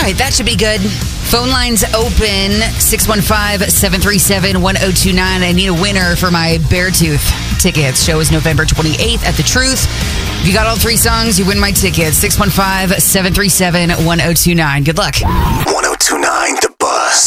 right, that should be good. Phone lines open, 615-737-1029. I need a winner for my Beartooth tickets. Show is November 28th at The Truth. If you got all 3 songs, you win my tickets. 615-737-1029. Good luck. 1029 The